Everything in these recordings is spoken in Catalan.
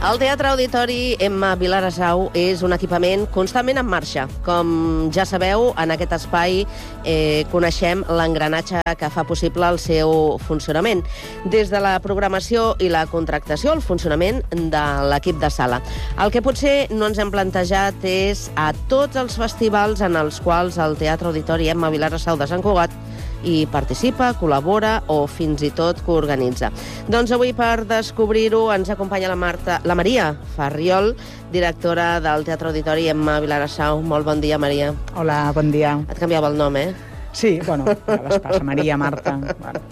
El Teatre Auditori Emma Vilarasau és un equipament constantment en marxa. Com ja sabeu, en aquest espai coneixem l'engranatge que fa possible el seu funcionament. Des de la programació i la contractació, el funcionament de l'equip de sala. El que potser no ens hem plantejat és a tots els festivals en els quals el Teatre Auditori Emma Vilarasau de Sant Cugat i participa, col·labora o fins i tot coorganitza. Doncs avui, per descobrir-ho, ens acompanya la Maria Farriol, directora del Teatre Auditori Emma Vilarasau. Molt bon dia, Maria. Hola, bon dia. Et canviava el nom, eh? Sí, bueno, ja les passa, Maria, Marta... Bueno,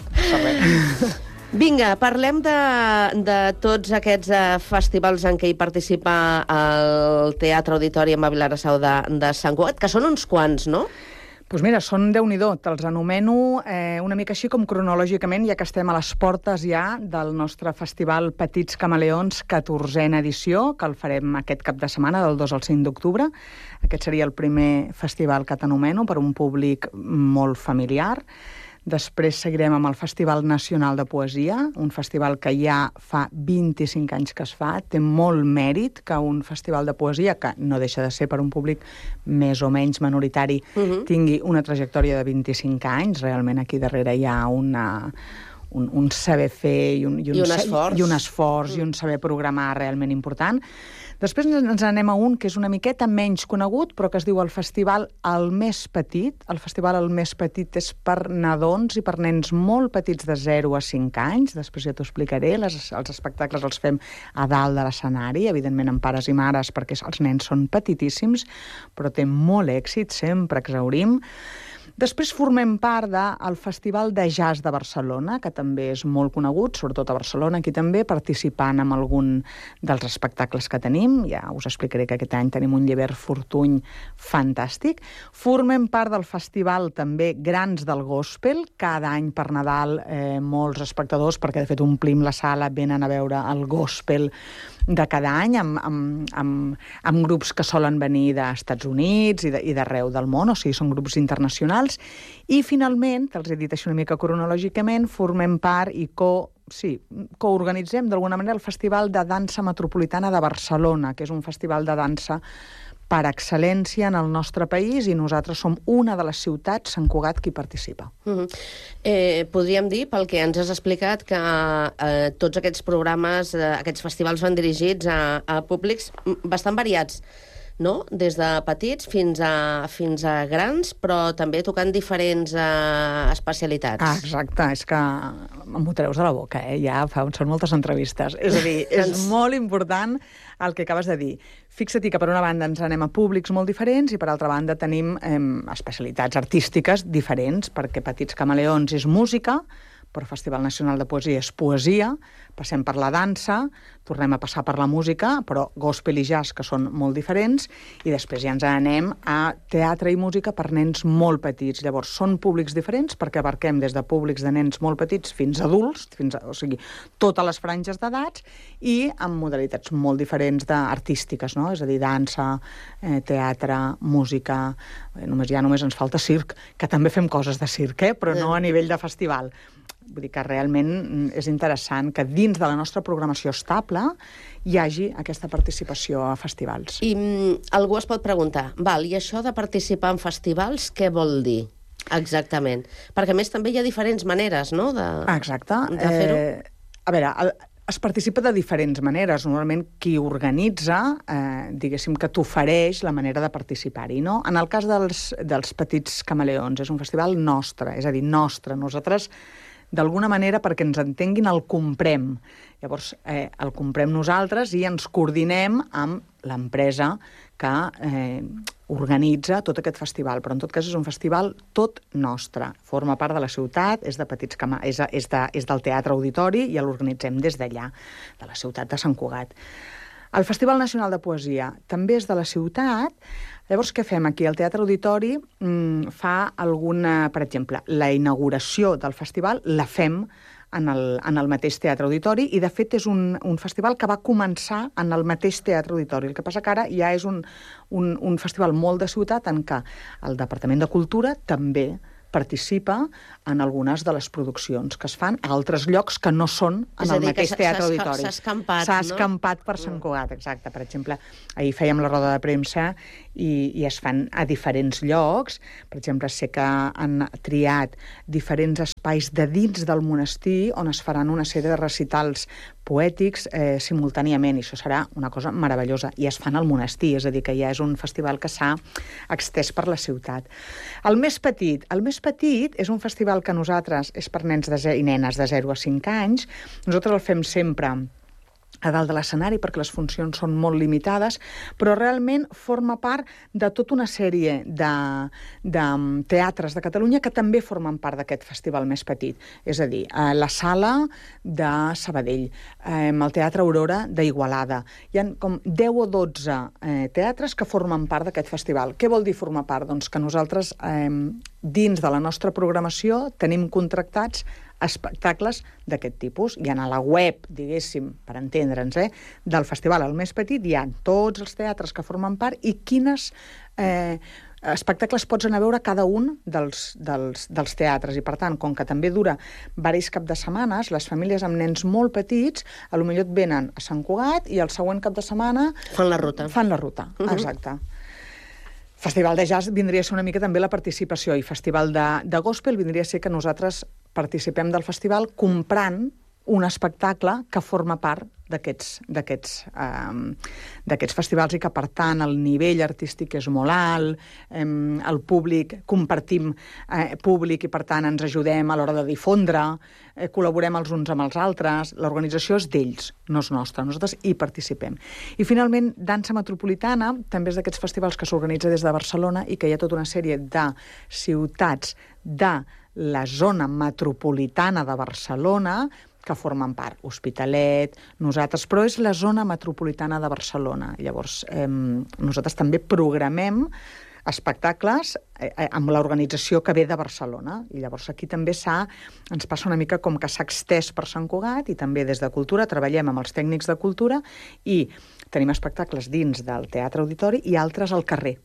Vinga, parlem de tots aquests festivals en què hi participa el Teatre Auditori Emma Vilarasau de Sant Cugat, que són uns quants, no? Doncs mira, són Déu-n'hi-do, te'ls anomeno una mica així com cronològicament, ja que estem a les portes ja del nostre festival Petits Camaleons, 14a edició, que el farem aquest cap de setmana, del 2 al 5 d'octubre. Aquest seria el primer festival que t'anomeno, per un públic molt familiar. Després seguirem amb el Festival Nacional de Poesia, un festival que ja fa 25 anys que es fa. Té molt mèrit que un festival de poesia, que no deixa de ser per un públic més o menys minoritari, tingui una trajectòria de 25 anys. Realment aquí darrere hi ha un saber fer i un esforç i un saber programar realment important. Després ens anem a un que és una miqueta menys conegut, però que es diu el Festival El Més Petit. El Festival El Més Petit és per nadons i per nens molt petits de 0 a 5 anys. Després ja t'ho explicaré. Els espectacles els fem a dalt de l'escenari, evidentment amb pares i mares, perquè els nens són petitíssims, però té molt èxit, sempre exhaurim. Després formem part del Festival de Jazz de Barcelona, que també és molt conegut, sobretot a Barcelona, aquí també, participant en algun dels espectacles que tenim. Ja us explicaré que aquest any tenim un Llibert Fortuny fantàstic. Formem part del Festival també Grans del Gospel. Cada any per Nadal molts espectadors, perquè de fet omplim la sala, venen a veure el gospel de cada any amb grups que solen venir dels Estats Units i d'arreu del món, o sigui, són grups internacionals. I finalment, te'ls he dit així una mica cronològicament, formem part i coorganitzem d'alguna manera el Festival de Dansa Metropolitana de Barcelona, que és un festival de dansa per excel·lència en el nostre país, i nosaltres som una de les ciutats, Sant Cugat, qui participa. Podríem dir, pel que ens has explicat, que tots aquests programes, aquests festivals van dirigits a públics bastant variats, no? Des de petits fins a grans, però també tocant diferents especialitats. Exacte, és que m'ho treus de la boca, ja són moltes entrevistes. És a dir, és molt important el que acabes de dir. Fixa't que per una banda ens anem a públics molt diferents i per altra banda tenim especialitats artístiques diferents, perquè Petits Camaleons és música, però Festival Nacional de Poesia és poesia, passem per la dansa, tornem a passar per la música, però gospel i jazz, que són molt diferents, i després ja ens anem a teatre i música per nens molt petits. Llavors, són públics diferents perquè abarquem des de públics de nens molt petits fins a adults, o sigui, totes les franges d'edats, i amb modalitats molt diferents artístiques, no? És a dir, dansa, teatre, música... Només ens falta circ, que també fem coses de circ, però no a nivell de festival. Vull dir que realment és interessant que dins de la nostra programació estable hi hagi aquesta participació a festivals. I algú es pot preguntar, i això de participar en festivals, què vol dir exactament? Perquè a més també hi ha diferents maneres, no?, de fer-ho. A veure, es participa de diferents maneres. Normalment qui organitza, diguéssim que t'ofereix la manera de participar-hi, no? En el cas dels Petits Camaleons, és un festival nostre, és a dir, nostre. Nosaltres, d'alguna manera, perquè ens entenguin, el comprem. Llavors, el comprem nosaltres i ens coordinem amb l'empresa que organitza tot aquest festival. Però en tot cas és un festival tot nostre. Forma part de la ciutat, és del Teatre Auditori i l'organitzem des d'allà, de la ciutat de Sant Cugat. El Festival Nacional de Poesia també és de la ciutat. Llavors, què fem aquí? El Teatre Auditori fa per exemple, la inauguració del festival la fem en el mateix Teatre Auditori, i de fet és un festival que va començar en el mateix Teatre Auditori. El que passa que ara ja és un festival molt de ciutat en què el Departament de Cultura també participa en algunes de les produccions que es fan a altres llocs que no són en el mateix teatre auditori. S'ha escampat, S'ha escampat per Sant Cugat, exacte. Per exemple, ahir fèiem la roda de premsa i es fan a diferents llocs. Per exemple, sé que han triat diferents espais de dins del monestir on es faran una sèrie de recitals poètics simultàniament, i això serà una cosa meravellosa. I es fan al monestir, és a dir, que ja és un festival que s'ha extès per la ciutat. El més petit és un festival que nosaltres és per nens i nenes de 0 a 5 anys. Nosaltres el fem sempre a dalt de l'escenari perquè les funcions són molt limitades, però realment forma part de tota una sèrie de teatres de Catalunya que també formen part d'aquest festival més petit. És a dir, la Sala de Sabadell, el Teatre Aurora d'Igualada. Hi ha com 10 o 12 teatres que formen part d'aquest festival. Què vol dir formar part? Doncs que nosaltres, dins de la nostra programació, tenim contractats espectacles d'aquest tipus. I a la web, diguéssim, per entendre'ns, del festival El Més Petit, hi ha tots els teatres que formen part i quines espectacles pots anar a veure cada un dels teatres. I, per tant, com que també dura diversos caps de setmanes, les famílies amb nens molt petits, potser et venen a Sant Cugat i el següent cap de setmana fan la ruta. Exacte. Festival de jazz vindria a ser una mica també la participació, i festival de gospel vindria a ser que nosaltres participem del festival comprant un espectacle que forma part d'aquests festivals i que, per tant, el nivell artístic és molt alt, el públic, compartim públic i, per tant, ens ajudem a l'hora de difondre, col·laborem els uns amb els altres, l'organització és d'ells, no és nostra, nosaltres hi participem. I, finalment, Dansa Metropolitana també és d'aquests festivals que s'organitza des de Barcelona i que hi ha tota una sèrie de ciutats de la zona metropolitana de Barcelona que formen part, Hospitalet, nosaltres, però és la zona metropolitana de Barcelona. Llavors, nosaltres també programem espectacles amb l'organització que ve de Barcelona. I llavors aquí també ens passa una mica com que s'ha extès per Sant Cugat, i també des de Cultura treballem amb els tècnics de Cultura i tenim espectacles dins del Teatre Auditori i altres al carrer.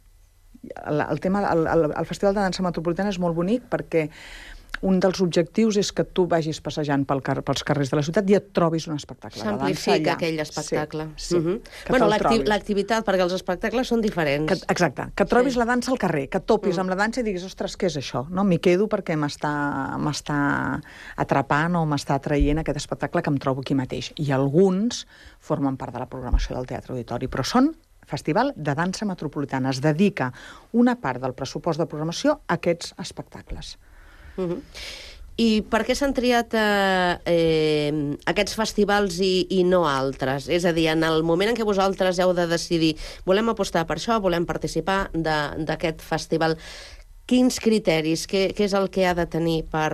El Festival de Dansa Metropolitana és molt bonic perquè un dels objectius és que tu vagis passejant pels carrers de la ciutat i et trobis un espectacle. S'amplifica aquell espectacle. Sí. Bueno, l'activitat, perquè els espectacles són diferents. Exacte, que trobis la dansa al carrer, que topis amb la dansa i diguis, ostres, què és això? M'hi quedo perquè m'està atrapant o m'està atraient aquest espectacle que em trobo aquí mateix. I alguns formen part de la programació del Teatre Auditori, però són Festival de Dansa Metropolitana. Es dedica una part del pressupost de programació a aquests espectacles. I per què s'han triat aquests festivals i no altres? És a dir, en el moment en què vosaltres heu de decidir volem apostar per això, volem participar d'aquest festival, quins criteris, què és el que ha de tenir per...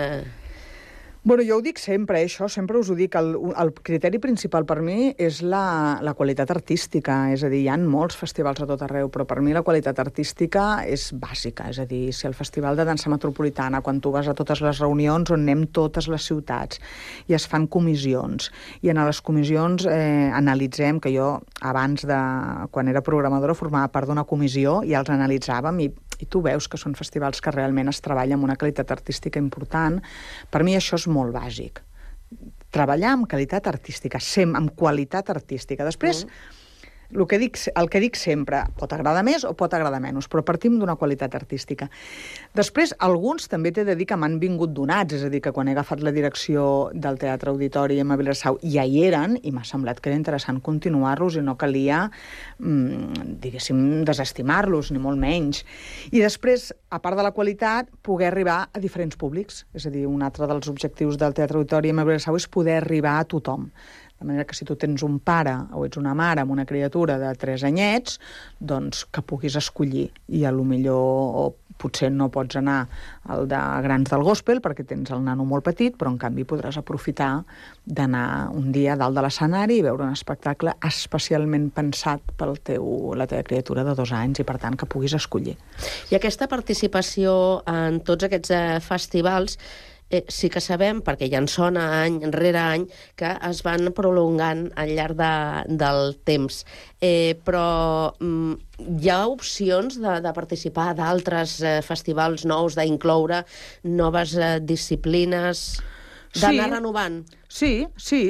Bueno, jo ho dic sempre, això, sempre us ho dic. El criteri principal per mi és la qualitat artística. És a dir, hi ha molts festivals a tot arreu, però per mi la qualitat artística és bàsica. És a dir, si el Festival de Dansa Metropolitana, quan tu vas a totes les reunions on anem totes les ciutats i es fan comissions, i en les comissions analitzem, que jo abans quan era programadora formava part d'una comissió i els analitzàvem i tu veus que són festivals que realment es treballa amb una qualitat artística important. Per mi això és molt bàsic. Treballar amb qualitat artística, amb qualitat artística. Després, el que dic sempre, pot agradar més o pot agradar menys, però partim d'una qualitat artística. Després, alguns també t'he de dir que m'han vingut donats, és a dir, que quan he agafat la direcció del Teatre Auditori a Vilassau ja hi eren, i m'ha semblat que era interessant continuar-los i no calia, diguéssim, desestimar-los, ni molt menys. I després, a part de la qualitat, poder arribar a diferents públics. És a dir, un altre dels objectius del Teatre Auditori a Vilassau és poder arribar a tothom. De manera que si tu tens un pare o ets una mare amb una criatura de 3 anyets, doncs que puguis escollir. I millor potser no pots anar al de grans del gospel perquè tens el nano molt petit, però en canvi podràs aprofitar d'anar un dia a dalt de l'escenari i veure un espectacle especialment pensat per la teva criatura de 2 anys i, per tant, que puguis escollir. I aquesta participació en tots aquests festivals sí que sabem, perquè ja en sona any rere any, que es van prolongant al llarg del temps. Però hi ha opcions de participar d'altres festivals nous, d'incloure noves disciplines, d'anar renovant? Sí.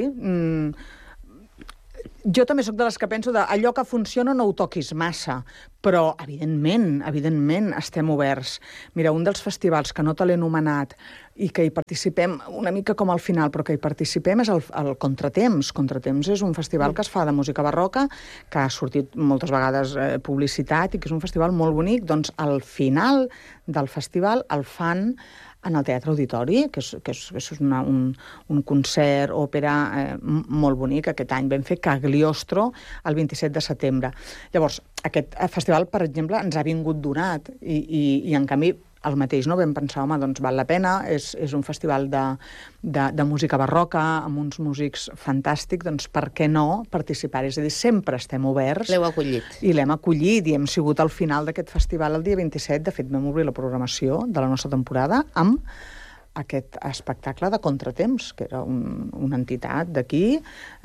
Jo també sóc de les que penso de allò que funciona no ho toquis massa, però evidentment estem oberts. Mira, un dels festivals que no te l'he anomenat i que hi participem una mica com al final, però que hi participem és el Contratemps. Contratemps és un festival que es fa de música barroca, que ha sortit moltes vegades publicitat i que és un festival molt bonic. Doncs al final del festival el fan en el Teatre Auditori, que és un concert, òpera molt bonic. Aquest any vam fer Cagliostro el 27 de setembre. Llavors, aquest festival, per exemple, ens ha vingut donat i en canvi, el mateix, no? Vam pensar, home, doncs val la pena, és un festival de música barroca, amb uns músics fantàstics, doncs per què no participar? És a dir, sempre estem oberts. L'heu acollit. I l'hem acollit, i hem sigut al final d'aquest festival el dia 27. De fet, vam obrir la programació de la nostra temporada amb aquest espectacle de Contratemps, que era una entitat d'aquí,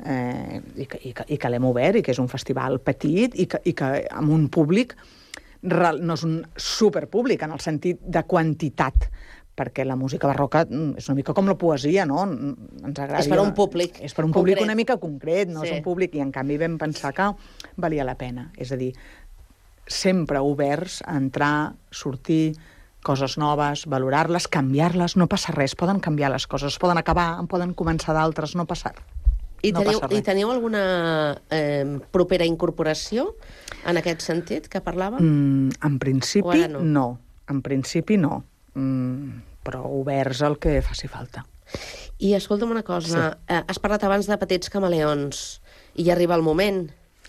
i que l'hem obert, i que és un festival petit, i que amb un públic no és un superpúblic en el sentit de quantitat, perquè la música barroca és una mica com la poesia, no? Ens agrada. És per un públic. És per un públic una mica concret, no és un públic, i en canvi vam pensar que valia la pena. És a dir, sempre oberts a entrar, sortir, coses noves, valorar-les, canviar-les, no passa res, poden canviar les coses, poden acabar, en poden començar d'altres, no passa res. I teniu alguna propera incorporació en aquest sentit que parlàvem? En principi no. En principi no. Però oberts al que faci falta. I escolta'm una cosa, has parlat abans de Petits Camaleons, i ja arriba el moment.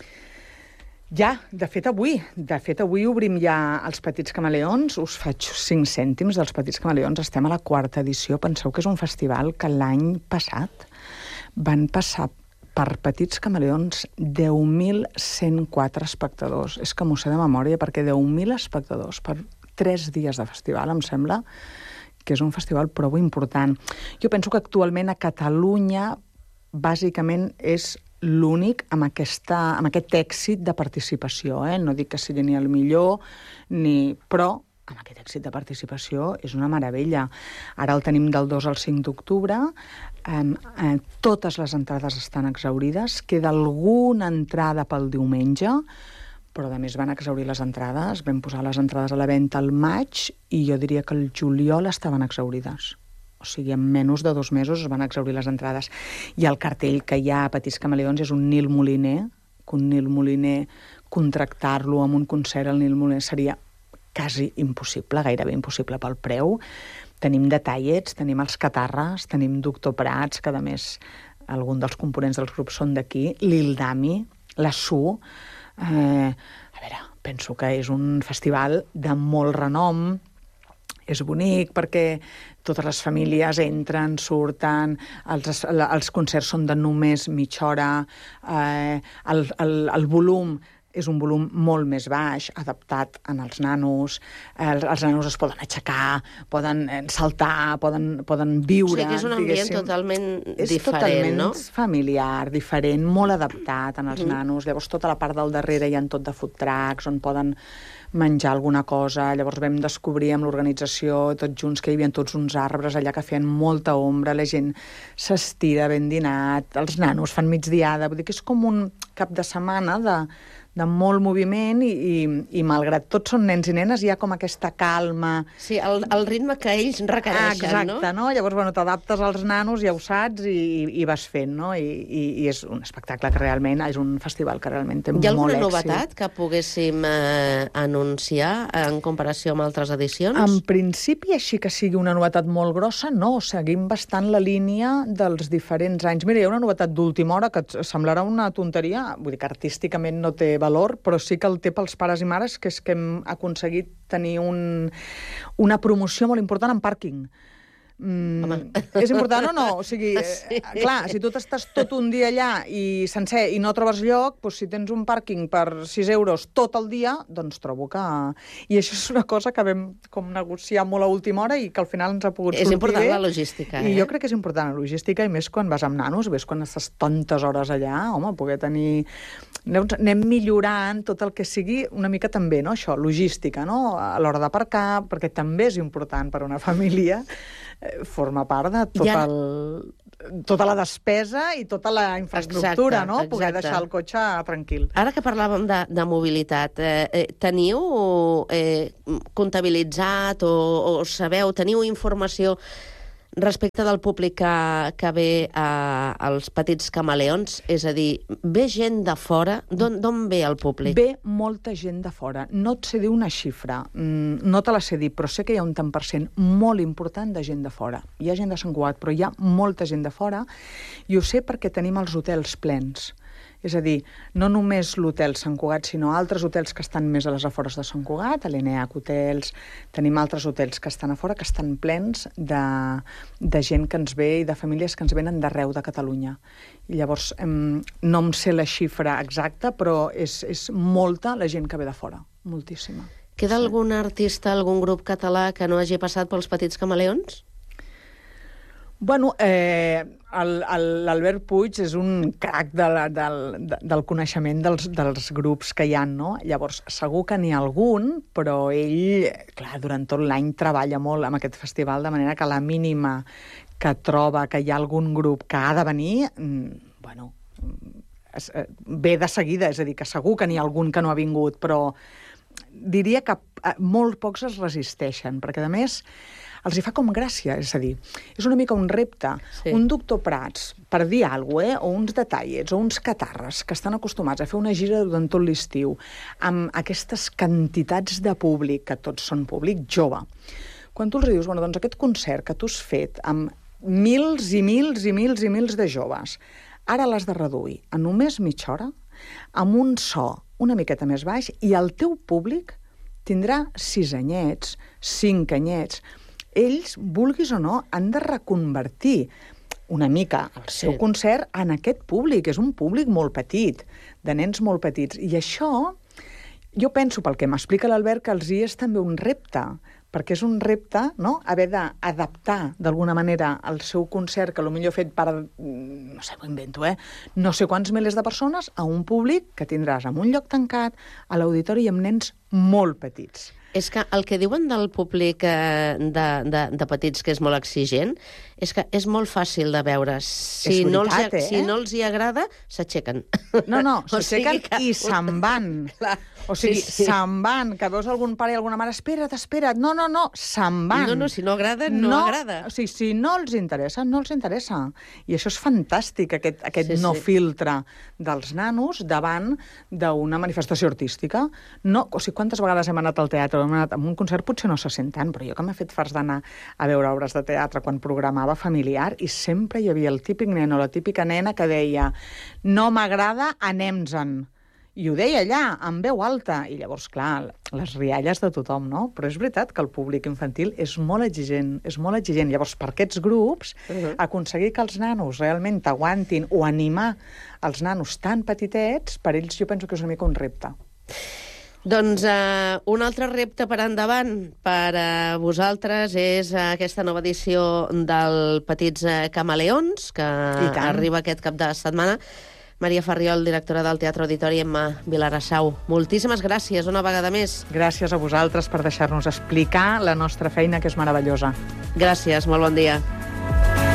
Ja, de fet avui obrim ja els Petits Camaleons, us faig 5 cèntims dels Petits Camaleons, estem a la 4ª edició, penseu que és un festival que l'any passat van passar per Petits Camaleons 10.104 espectadors. És que m'ho sé de memòria, perquè 10.000 espectadors per 3 dies de festival em sembla que és un festival prou important. Jo penso que actualment a Catalunya bàsicament és l'únic amb aquest èxit de participació. No dic que sigui ni el millor, però amb aquest èxit de participació és una meravella. Ara el tenim del 2 al 5 d'octubre, totes les entrades estan exhaurides, queda alguna entrada pel diumenge, però a més van exhaurir les entrades, vam posar les entrades a la venda al maig i jo diria que el juliol estaven exhaurides. O sigui, en menys de 2 mesos es van exhaurir les entrades. I el cartell que hi ha a Petits Camaleons és un Nil Moliner, que un Nil Moliner, contractar-lo amb un concert al Nil Moliner seria quasi impossible, gairebé impossible pel preu. Tenim detallets, tenim els Catarres, tenim Doctor Prats, que a més algun dels components dels grups són d'aquí, l'Ildami, la Su. Penso que és un festival de molt renom, és bonic perquè totes les famílies entren, surten, els concerts són de només mitja hora, el volum és un volum molt més baix, adaptat als nanos. Els nanos es poden aixecar, poden saltar, poden viure. O sigui que és un ambient totalment diferent, no? És totalment familiar, diferent, molt adaptat als nanos. Llavors, tota la part del darrere hi ha tot de food trucks, on poden menjar alguna cosa. Llavors vam descobrir amb l'organització, tots junts, que hi havia tots uns arbres allà que feien molta ombra, la gent s'estira ben dinat, els nanos fan migdiada, vull dir que és com un cap de setmana de molt moviment i malgrat tots són nens i nenes, hi ha com aquesta calma. Sí, el ritme que ells requereixen, no? Exacte, no? Llavors, t'adaptes als nanos, ja ho saps, i vas fent, no? I és un espectacle que realment, és un festival que realment té molt èxit. Hi ha alguna novetat que poguéssim anunciar en comparació amb altres edicions? En principi, així que sigui una novetat molt grossa, no. Seguim bastant la línia dels diferents anys. Mira, hi ha una novetat d'última hora que et semblarà una tonteria, vull dir que artísticament no té valor, però sí que el té pels pares i mares, que és que hem aconseguit tenir una promoció molt important en pàrquing. És important o no? O sigui, clar, si tu t'estàs tot un dia allà i sencer i no trobes lloc, doncs si tens un pàrquing per 6 euros tot el dia, doncs trobo que... I això és una cosa que vam com negociar molt a última hora i que al final ens ha pogut sortir bé. És important la logística, I jo crec que és important la logística, i més quan vas amb nanos, ves quan estàs tantes hores allà, home, poder tenir... Anem millorant tot el que sigui una mica també, no?, això, logística, no?, a l'hora d'aparcar, perquè també és important per a una família, forma part de tota la despesa i tota la infraestructura, no? Poder deixar el cotxe tranquil. Ara que parlàvem de mobilitat, teniu comptabilitzat o sabeu, teniu informació respecte del públic que ve als Petits Camaleons? És a dir, ve gent de fora? D'on ve el públic? Ve molta gent de fora. No et sé dir una xifra, no te la sé dir, però sé que hi ha un tant per cent molt important de gent de fora. Hi ha gent de Sant Cugat, però hi ha molta gent de fora, i ho sé perquè tenim els hotels plens. És a dir, no només l'hotel Sant Cugat, sinó altres hotels que estan més a les afores de Sant Cugat, a l'ENEAC Hotels, tenim altres hotels que estan a fora, que estan plens de gent que ens ve i de famílies que ens venen d'arreu de Catalunya. I llavors, no em sé la xifra exacta, però és molta la gent que ve de fora, moltíssima. Queda algun artista, algun grup català que no hagi passat pels Petits Camaleons? Bueno, l'Albert Puig és un crac del coneixement dels grups que hi ha, no? Llavors, segur que n'hi ha algun, però ell, clar, durant tot l'any treballa molt amb aquest festival, de manera que la mínima que troba que hi ha algun grup que ha de venir, bueno, ve de seguida, és a dir, que segur que n'hi ha algun que no ha vingut, però diria que molt pocs es resisteixen, perquè, a més, els hi fa com gràcia, és a dir, és una mica un repte. Sí. Un Doctor Prats, per dir alguna cosa, o uns Detallets, o uns Catarres, que estan acostumats a fer una gira durant tot l'estiu, amb aquestes quantitats de públic, que tots són públic jove. Quan tu els dius, bueno, doncs aquest concert que tu has fet amb mils i mils i mils i mils de joves, ara l'has de reduir a només mitja hora, amb un so una miqueta més baix, i el teu públic tindrà 6 anyets, 5 anyets. Ells, vulguis o no, han de reconvertir una mica el seu concert en aquest públic. És un públic molt petit, de nens molt petits. I això, jo penso, pel que m'explica l'Albert, que els hi és també un repte, perquè és un repte, no?, haver d'adaptar d'alguna manera el seu concert, que potser fet per, no sé, ho invento, no sé quants milers de persones, a un públic que tindràs en un lloc tancat, a l'auditori, amb nens molt petits. És que el que diuen del públic de petits, que és molt exigent, és que és molt fàcil de veure. Si no els hi agrada, s'aixequen. No, s'aixequen i se'n van. O sigui, se'n van, que veus algun pare i alguna mare, espera't, no, se'n van. No, si no agrada, no agrada. O sigui, si no els interessa, no els interessa. I això és fantàstic, aquest no filtre dels nanos davant d'una manifestació artística. O sigui, quantes vegades hem anat al teatre, hem anat a un concert, potser no se sent tant, però jo que m'he fet farts d'anar a veure obres de teatre quan programava familiar, i sempre hi havia el típic nen o la típica nena que deia no m'agrada, anem-se'n. I ho deia allà, amb veu alta. I llavors, clar, les rialles de tothom, no? Però és veritat que el públic infantil és molt exigent, Llavors, per aquests grups, aconseguir que els nanos realment t'aguantin o animar els nanos tan petitets, per ells jo penso que és una mica un repte. Doncs un altre repte per endavant per a vosaltres és aquesta nova edició del Petits Camaleons, que arriba aquest cap de setmana. Maria Farriol, directora del Teatre Auditori Emma Vilarassau. Moltíssimes gràcies una vegada més. Gràcies a vosaltres per deixar-nos explicar la nostra feina, que és meravellosa. Gràcies, molt bon dia.